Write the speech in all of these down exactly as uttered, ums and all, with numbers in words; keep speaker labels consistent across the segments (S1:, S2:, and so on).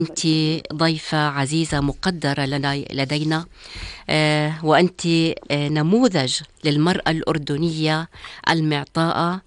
S1: أنتِ ضيفة عزيزة مقدرة لنا لدينا، آآ وأنتِ آآ نموذج للمرأة الأردنية المعطاءة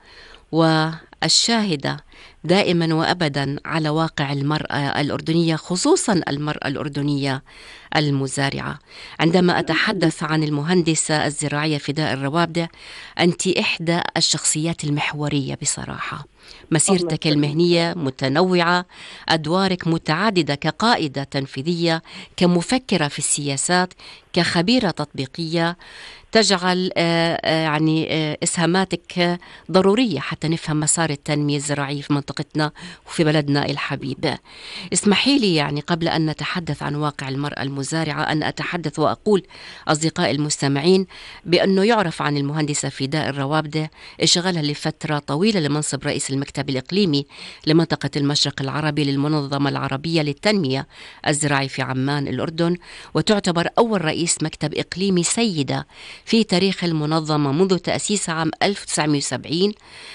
S1: والشاهدة دائمًا وأبدًا على واقع المرأة الأردنية، خصوصًا المرأة الأردنية المزارعة. عندما أتحدث عن المهندسة الزراعية فداء الروابدة، أنتِ إحدى الشخصيات المحورية بصراحة.
S2: الله
S1: مسيرتك
S2: يسلمك.
S1: المهنية متنوعة، أدوارك متعددة كقائدة تنفيذية، كمفكرة في السياسات، كخبيرة تطبيقية، تجعل آه، آه، يعني آه، إسهاماتك ضرورية حتى نفهم مسار التنمية الزراعية في منطقتنا وفي بلدنا الحبيب. اسمحي لي يعني قبل أن نتحدث عن واقع المرأة المزارعة أن أتحدث وأقول أصدقائي المستمعين بأنه يعرف عن المهندسة فداء الروابدة اشتغلها لفترة طويلة لمنصب رئيس المكتب الإقليمي لمنطقة المشرق العربي للمنظمة العربية للتنمية الزراعية في عمان الأردن، وتعتبر أول رئيس مكتب إقليمي سيدة في تاريخ المنظمة منذ تأسيسها عام ألف وتسعمائة وسبعين.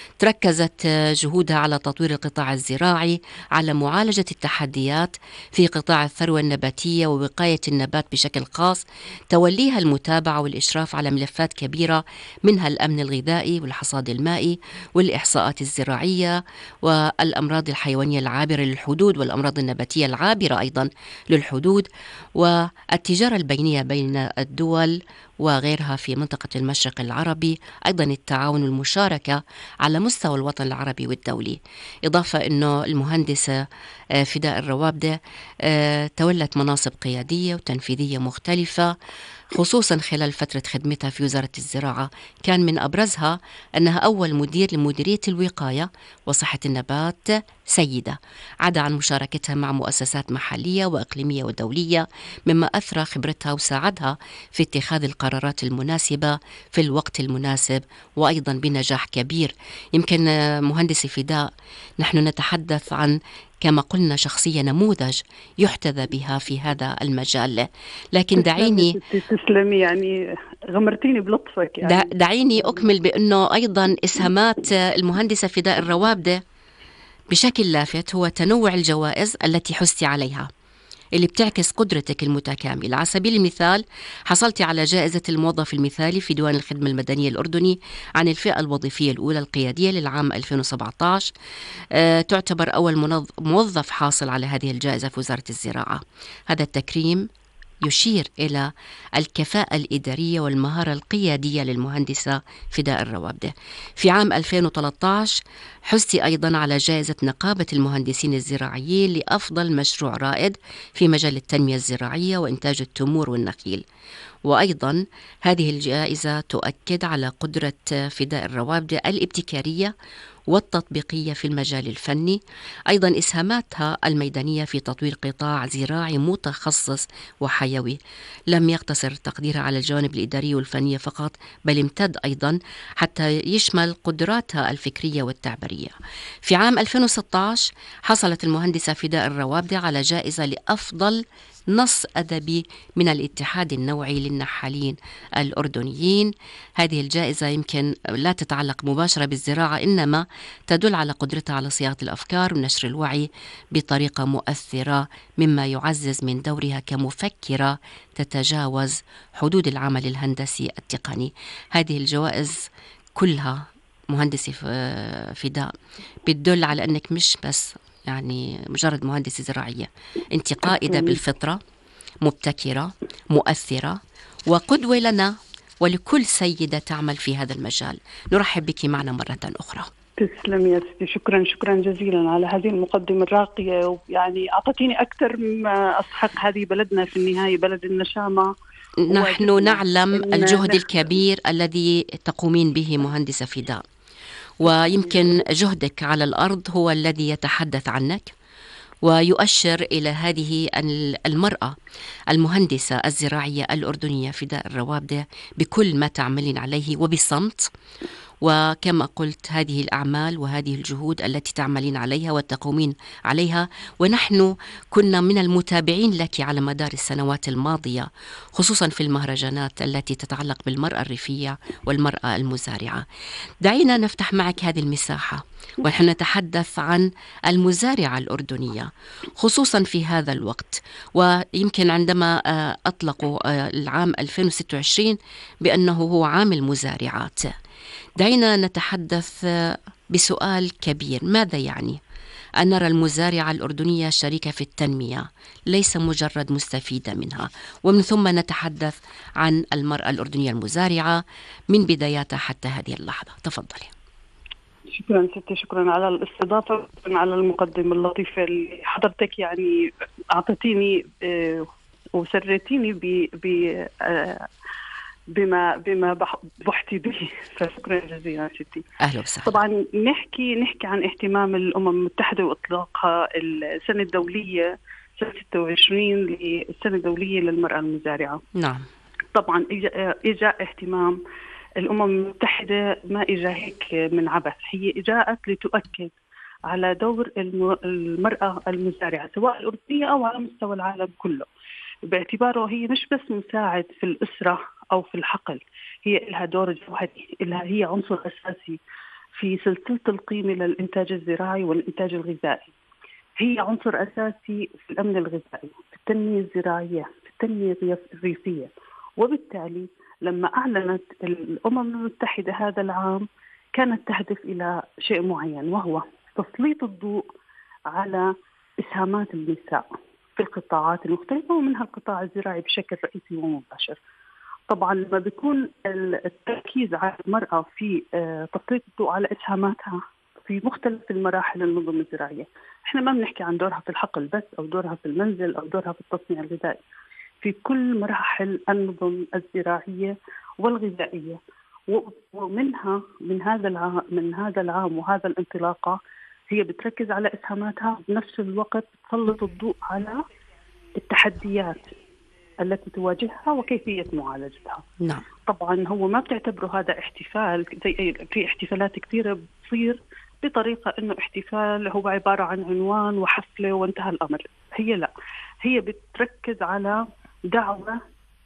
S1: تركزت جهودها على تطوير القطاع الزراعي، على معالجة التحديات في قطاع الثروة النباتية ووقاية النبات بشكل خاص، توليها المتابعة والإشراف على ملفات كبيرة منها الأمن الغذائي والحصاد المائي والإحصاءات الزراعية والأمراض الحيوانية العابرة للحدود والأمراض النباتية العابرة أيضا للحدود، والتجارة البينية بين الدول وغيرها في منطقة المشرق العربي، أيضا التعاون والمشاركة على مستوى الوطن العربي والدولي. إضافة أنه المهندسة آه، فداء الروابدة آه، تولت مناصب قيادية وتنفيذية مختلفة، خصوصا خلال فترة خدمتها في وزارة الزراعة. كان من أبرزها أنها أول مدير لمديرية الوقاية وصحة النبات سيدة، عدا عن مشاركتها مع مؤسسات محلية وإقليمية ودولية، مما أثرى خبرتها وساعدها في اتخاذ القرارات المناسبة في الوقت المناسب وأيضا بنجاح كبير. يمكن آه، مهندسي فداء، نحن نتحدث عن كما قلنا شخصية نموذج يحتذى بها في هذا المجال، لكن
S2: تسلمي
S1: دعيني
S2: ستي، تسلمي، يعني غمرتيني بلطفك
S1: دع-
S2: يعني.
S1: دعيني أكمل بأنه أيضا إسهامات آه، المهندسة فداء الروابدة بشكل لافت هو تنوع الجوائز التي حزتي عليها، اللي بتعكس قدرتك المتكاملة. على سبيل المثال، حصلت على جائزة الموظف المثالي في ديوان الخدمة المدنية الأردني عن الفئة الوظيفية الأولى القيادية للعام ألفين وسبعة عشر. أه تعتبر أول منظ- موظف حاصل على هذه الجائزة في وزارة الزراعة. هذا التكريم يشير إلى الكفاءة الإدارية والمهارة القيادية للمهندسة فداء الروابدة. في عام ألفين وثلاثة عشر حزت أيضا على جائزة نقابة المهندسين الزراعيين لأفضل مشروع رائد في مجال التنمية الزراعية وإنتاج التمور والنخيل. وأيضا هذه الجائزة تؤكد على قدرة فداء الروابدة الابتكارية والتطبيقية في المجال الفني، أيضا إسهاماتها الميدانية في تطوير قطاع زراعي متخصص وحيوي. لم يقتصر تقديرها على الجوانب الإدارية والفنية فقط، بل امتد أيضا حتى يشمل قدراتها الفكرية والتعبيرية. في عام ألفين وستة عشر حصلت المهندسة فداء الروابدة على جائزة لأفضل نص أدبي من الاتحاد النوعي للنحالين الأردنيين. هذه الجائزة يمكن لا تتعلق مباشرة بالزراعة، إنما تدل على قدرتها على صياغة الأفكار ونشر الوعي بطريقة مؤثرة، مما يعزز من دورها كمفكرة تتجاوز حدود العمل الهندسي التقني. هذه الجوائز كلها مهندسي ف- فداء بتدل على أنك مش بس يعني مجرد مهندسة زراعية، أنت قائدة
S2: تسلمي
S1: بالفطرة، مبتكرة، مؤثرة، وقدوة لنا ولكل سيدة تعمل في هذا المجال. نرحب بك معنا مرة أخرى.
S2: تسلمي يا ستي، شكرا شكرا جزيلا على هذه المقدمة الراقية، ويعني أعطتيني أكثر مما أستحق. هذه بلدنا في النهاية بلد النشامة،
S1: نحن
S2: وواجبنا
S1: نعلم
S2: إن
S1: الجهد
S2: نخدم.
S1: الكبير الذي تقومين به مهندسة فداء، ويمكن جهدك على الأرض هو الذي يتحدث عنك ويؤشر إلى هذه المرأة المهندسة الزراعية الأردنية فداء الروابدة بكل ما تعملين عليه وبصمت وكما قلت هذه الأعمال وهذه الجهود التي تعملين عليها وتقومين عليها، ونحن كنا من المتابعين لك على مدار السنوات الماضية، خصوصا في المهرجانات التي تتعلق بالمرأة الريفية والمرأة المزارعة. دعينا نفتح معك هذه المساحة ونحن نتحدث عن المزارعة الأردنية خصوصا في هذا الوقت، ويمكن عندما أطلقوا العام ألفين وستة وعشرين بأنه هو عام المزارعات. دعينا نتحدث بسؤال كبير: ماذا يعني أن نرى المزارعة الأردنية شريكة في التنمية ليس مجرد مستفيدة منها؟ ومن ثم نتحدث عن المرأة الأردنية المزارعة من بداياتها حتى هذه اللحظة. تفضلي.
S2: شكرا ستي، شكرا على الاستضافة، شكرا على المقدمة اللطيفة اللي حضرتك يعني أعطيتيني وسرتيني ب بما بما بحثي به، فشكرا جزيلا ستي.
S1: أهلا وسهلا.
S2: طبعا نحكي نحكي عن اهتمام الأمم المتحدة وإطلاقها السنة الدولية سنة ستة وعشرين للسنة الدولية للمرأة المزارعة.
S1: نعم.
S2: طبعا إجاء اهتمام الأمم المتحدة ما إجا هيك من عبث، هي إجاءت لتؤكد على دور المرأة المزارعة سواء الأردنية أو على مستوى العالم كله، باعتباره هي مش بس مساعد في الأسرة أو في الحقل، هي لها دور جوهري، لها هي عنصر أساسي في سلسلة القيمة للإنتاج الزراعي والإنتاج الغذائي. هي عنصر أساسي في الأمن الغذائي، في التنمية الزراعية، في التنمية الريفية. وبالتالي لما أعلنت الأمم المتحدة هذا العام كانت تهدف إلى شيء معين، وهو تسليط الضوء على إسهامات النساء في القطاعات المختلفة ومنها القطاع الزراعي بشكل رئيسي ومباشر. طبعا لما بيكون التركيز على المرأة في تسليط الضوء على إسهاماتها في مختلف المراحل النظم الزراعية، احنا ما بنحكي عن دورها في الحقل بس أو دورها في المنزل أو دورها في التصنيع الغذائي، في كل مراحل النظم الزراعية والغذائية. ومنها من هذا العام من هذا العام وهذا الانطلاقة هي بتركز على إسهاماتها، بنفس الوقت تسلط الضوء على التحديات التي تواجهها وكيفية معالجتها.
S1: نعم.
S2: طبعا هو ما بتعتبره هذا احتفال زي في احتفالات كثيرة بتصير بطريقة انه احتفال هو عبارة عن عنوان وحفلة وانتهى الامر. هي لا، هي بتركز على دعوة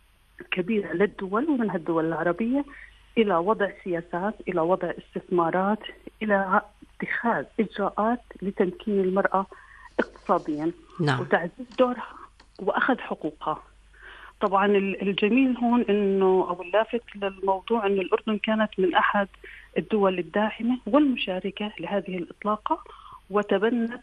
S2: كبيرة للدول ومنها الدول العربية إلى وضع سياسات، إلى وضع استثمارات، إلى اتخاذ إجراءات لتمكين المرأة اقتصاديا.
S1: نعم.
S2: وتعزيز دورها وأخذ حقوقها. طبعا الجميل هون إنه أو اللافت للموضوع إنه الأردن كانت من أحد الدول الداعمة والمشاركة لهذه الإطلاقة، وتبنت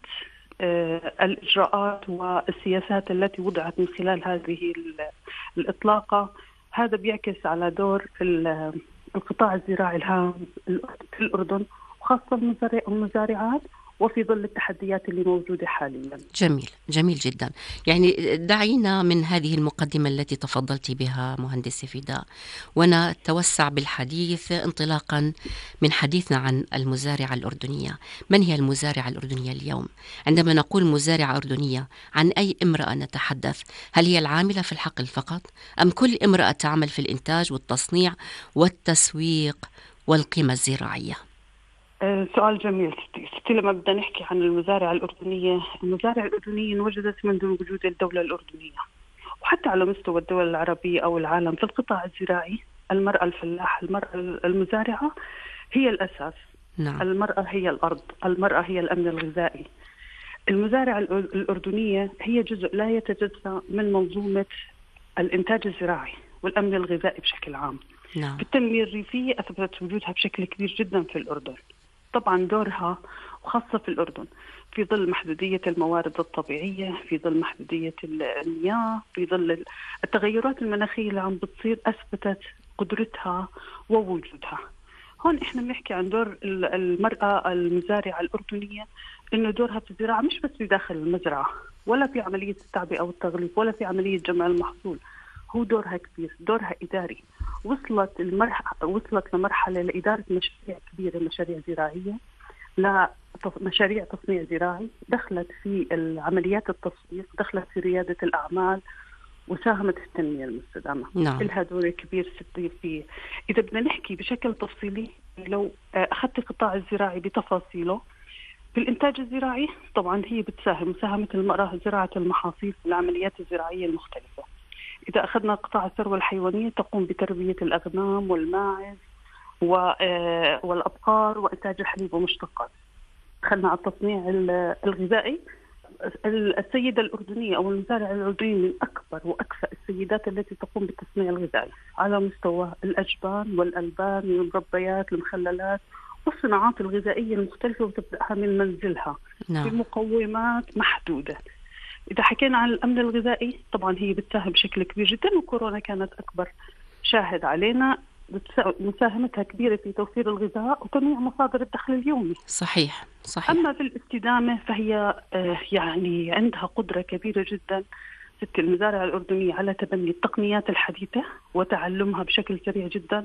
S2: آه الإجراءات والسياسات التي وضعت من خلال هذه الإطلاقة. هذا بيعكس على دور القطاع الزراعي الهام في الأردن وخاصة المزارعات وفي ظل التحديات اللي موجودة حاليا.
S1: جميل جميل جدا. يعني دعينا من هذه المقدمة التي تفضلت بها مهندسة فداء ونتوسع بالحديث انطلاقا من حديثنا عن المزارعة الأردنية. من هي المزارعة الأردنية اليوم؟ عندما نقول مزارعة أردنية عن أي امرأة نتحدث؟ هل هي العاملة في الحقل فقط أم كل امرأة تعمل في الإنتاج والتصنيع والتسويق والقيمة الزراعية؟
S2: سؤال جميل ستي. ستي لما بدنا نحكي عن المزارعة الأردنية، المزارعة الأردنية وجدت منذ وجود الدولة الأردنية وحتى على مستوى الدول العربية أو العالم في القطاع الزراعي. المرأة الفلاحة، المرأة المزارعة هي الأساس.
S1: نعم.
S2: المرأة هي الأرض، المرأة هي الأمن الغذائي. المزارعة الأردنية هي جزء لا يتجزأ من منظومة الإنتاج الزراعي والأمن الغذائي بشكل عام.
S1: نعم.
S2: في التنمية الريفية أثبتت وجودها بشكل كبير جدا في الأردن. طبعا دورها وخاصة في الأردن في ظل محدودية الموارد الطبيعية، في ظل محدودية المياه، في ظل التغيرات المناخية اللي عم بتصير، أثبتت قدرتها ووجودها. هون إحنا بنحكي عن دور المرأة المزارعة الأردنية، إنه دورها في الزراعة مش بس في داخل المزرعة ولا في عملية التعبئة والتغليف ولا في عملية جمع المحصول، هو دورها كبير، دورها إداري. وصلت المرحلة وصلت لمرحلة لإدارة مشاريع كبيرة، مشاريع زراعية، لمشاريع تصنيع زراعي، دخلت في عمليات التسويق، دخلت في ريادة الأعمال، وساهمت في التنمية المستدامة.
S1: نعم.
S2: لها دور كبير فيه. إذا بدنا نحكي بشكل تفصيلي، لو أخذت القطاع الزراعي بتفاصيله، في الإنتاج الزراعي طبعا هي بتساهم مساهمة المرأة في زراعة المحاصيل والعمليات الزراعية المختلفة. إذا أخذنا قطاع الثروة الحيوانية تقوم بتربية الأغنام والماعز والأبقار وإنتاج الحليب ومشتقات. دخلنا على التصنيع الغذائي، السيدة الأردنية أو المزارع الأردني من أكبر وأكفأ السيدات التي تقوم بالتصنيع الغذائي على مستوى الأجبان والألبان والمربيات المخللات والصناعات الغذائية المختلفة، وتبدأها من منزلها
S1: نعم.
S2: بمقومات محدودة. إذا حكينا عن الأمن الغذائي طبعا هي بتساهم بشكل كبير جدا، وكورونا كانت أكبر شاهد علينا مساهمتها كبيرة في توفير الغذاء وتنويع مصادر الدخل اليومي.
S1: صحيح صحيح.
S2: أما في الاستدامة فهي يعني عندها قدرة كبيرة جدا ست المزارع الأردنية على تبني التقنيات الحديثة وتعلمها بشكل سريع جدا،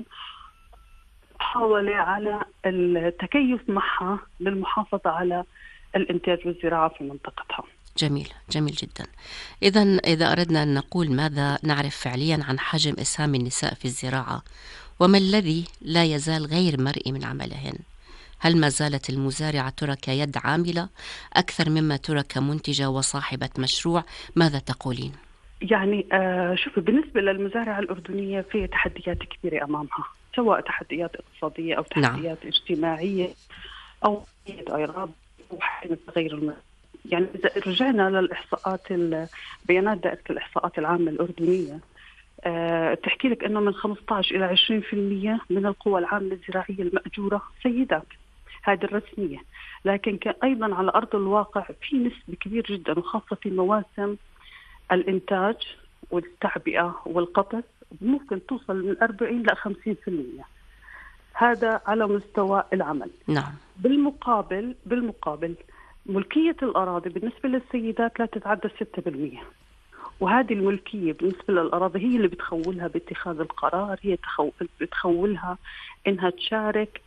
S2: محاولة على التكيف معها للمحافظة على الإنتاج والزراعة في منطقتها.
S1: جميل جميل جدا. إذا إذا أردنا أن نقول ماذا نعرف فعليا عن حجم إسهام النساء في الزراعة، وما الذي لا يزال غير مرئي من عملهن؟ هل ما زالت المزارعة ترى كيد عاملة أكثر مما ترى كمنتجة وصاحبة مشروع؟ ماذا تقولين؟
S2: يعني آه شوفي، بالنسبة للمزارعة الأردنية في تحديات كبيرة أمامها، سواء تحديات اقتصادية أو تحديات نعم. اجتماعية أو أيضا وحالة تغير المناخ. يعني إذا رجعنا للإحصاءات بيانات دائرة الإحصاءات العامة الأردنية أه تحكي لك أنه من خمسة عشر إلى عشرين بالمئة من القوى العامة الزراعية المأجورة سيدات، هذه الرسمية. لكن أيضا على أرض الواقع في نسبة كبير جدا، وخاصة في مواسم الإنتاج والتعبئة والقطف ممكن توصل من أربعين إلى خمسين بالمئة. هذا على مستوى العمل.
S1: نعم.
S2: بالمقابل بالمقابل ملكية الأراضي بالنسبة للسيدات لا تتعدى ستة بالمئة، وهذه الملكية بالنسبة للأراضي هي اللي بتخولها باتخاذ القرار، هي بتخولها إنها تشارك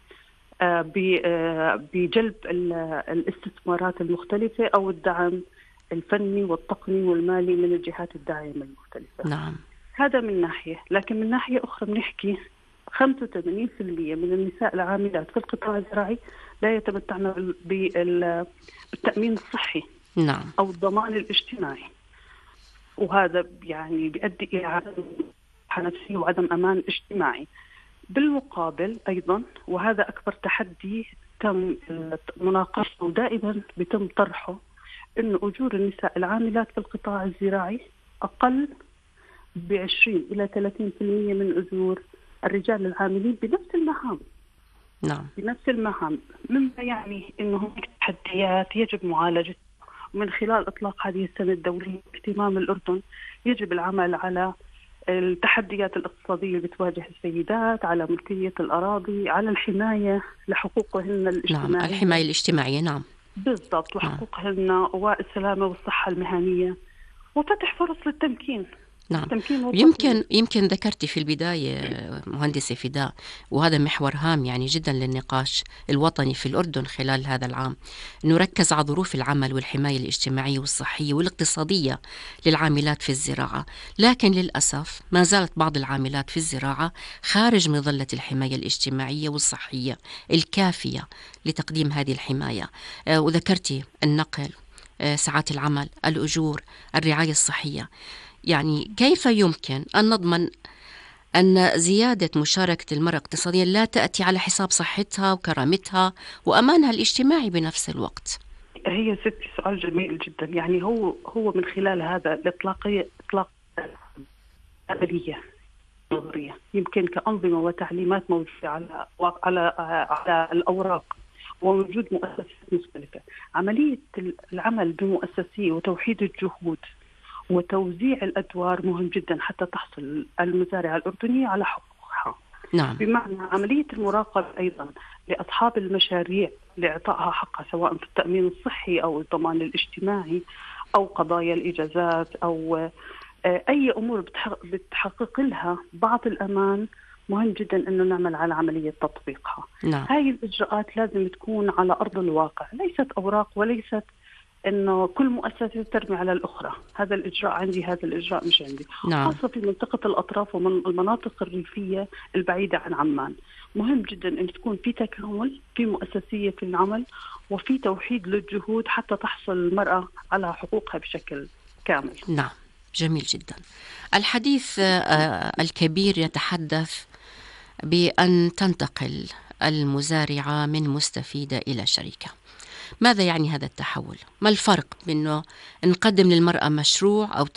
S2: بجلب الاستثمارات المختلفة أو الدعم الفني والتقني والمالي من الجهات الداعمة المختلفة.
S1: نعم.
S2: هذا من ناحية، لكن من ناحية أخرى بنحكي خمسة وثمانين بالمئة من النساء العاملات في القطاع الزراعي لا يتمتعن بالتأمين الصحي
S1: نعم.
S2: أو الضمان الاجتماعي، وهذا يعني بيؤدي إلى عدم نفسي وعدم أمان اجتماعي. بالمقابل أيضا، وهذا أكبر تحدي تم مناقشته ودائما بيتم طرحه، إنه أجور النساء العاملات في القطاع الزراعي أقل بعشرين إلى ثلاثين بالمئة من أجور الرجال العاملين بنفس المهام.
S1: نعم.
S2: بنفس المهام، مما يعني إنه هناك تحديات يجب معالجتها. ومن خلال إطلاق هذه السنة الدولية باهتمام الأردن يجب العمل على التحديات الاقتصادية اللي بتواجه السيدات، على ملكية الأراضي، على الحماية لحقوقهن الاجتماعية.
S1: نعم، الحماية الاجتماعية. نعم
S2: بالضبط، وحقوقهن والسلامة والصحة المهنية، وفتح فرص للتمكين.
S1: نعم. يمكن يمكن ذكرتي في البداية مهندسة فداء، وهذا محور هام يعني جدا للنقاش الوطني في الأردن خلال هذا العام، نركز على ظروف العمل والحماية الاجتماعية والصحية والاقتصادية للعاملات في الزراعة، لكن للأسف ما زالت بعض العاملات في الزراعة خارج مظلة الحماية الاجتماعية والصحية الكافية لتقديم هذه الحماية. وذكرتي النقل، ساعات العمل، الأجور، الرعاية الصحية. يعني كيف يمكن أن نضمن أن زيادة مشاركة المرأة اقتصاديا لا تأتي على حساب صحتها وكرامتها وأمانها الاجتماعي بنفس الوقت؟
S2: هي ستي سؤال جميل جدا. يعني هو هو من خلال هذا الإطلاق إطلاق عملية نظرية، يمكن كأنظمة وتعليمات موجودة على على على الأوراق ووجود مؤسسات مختلفة. عملية العمل بمؤسسية وتوحيد الجهود وتوزيع الأدوار مهم جدا حتى تحصل المزارعة الأردنية على حقوقها.
S1: نعم.
S2: بمعنى عملية المراقبة أيضا لأصحاب المشاريع لإعطائها حقها، سواء في التأمين الصحي أو الضمان الاجتماعي أو قضايا الإجازات أو أي أمور بتحقق لها بعض الأمان. مهم جدا أنه نعمل على عملية تطبيقها.
S1: نعم.
S2: هاي الإجراءات لازم تكون على أرض الواقع، ليست أوراق وليست إنه كل مؤسسة ترمي على الأخرى، هذا الإجراء عندي، هذا الإجراء مش عندي.
S1: نعم.
S2: خاصة في منطقة الأطراف ومن المناطق الريفية البعيدة عن عمان، مهم جدا أن تكون في تكامل، في مؤسسية في العمل، وفي توحيد للجهود حتى تحصل المرأة على حقوقها بشكل كامل.
S1: نعم، جميل جدا. الحديث آه، الكبير يتحدث بأن تنتقل المزارعة من مستفيدة إلى شريكة. ماذا يعني هذا التحول؟ ما الفرق بأنه نقدم للمرأة مشروع أو